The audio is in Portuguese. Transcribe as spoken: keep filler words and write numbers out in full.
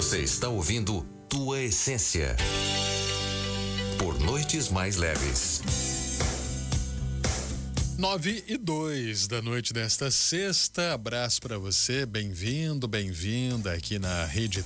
Você está ouvindo Tua Essência. Por Noites Mais Leves. Nove e dois da noite desta sexta. Abraço para você, bem-vindo, bem-vinda aqui na Rede